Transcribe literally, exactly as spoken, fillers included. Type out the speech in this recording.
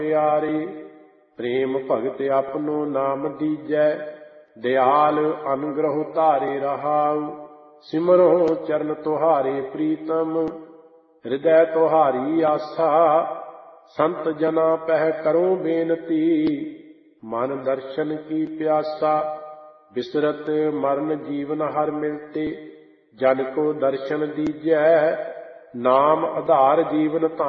ਪਿਆਰੇ। ਪ੍ਰੇਮ ਭਗਤ ਆਪਨੋ ਨਾਮ ਦੀਜੈ, ਦਿਆਲ ਅਨਗ੍ਰਹ ਧਾਰੇ ਰਹਾਉ। ਸਿਮਰੋ ਚਰਨ ਤੁਹਾਰੇ ਪ੍ਰੀਤਮ, ਹਿਰਦੈ ਤੁਹਾਰੀ ਆਸਾ। ਸੰਤ ਜਨਾ ਪਹਿ ਕਰੋ ਬੇਨਤੀ, ਮਨ ਦਰਸ਼ਨ ਕੀ ਪਿਆਸਾ। ਬਿਸਰਤ ਮਰਨ ਜੀਵਨ ਹਰ ਮਿਲਤੇ, ਜਨ ਕੋ ਦਰਸ਼ਨ ਦੀਜੈ। ਨਾਮ ਆਧਾਰ ਜੀਵਨ ਧਨ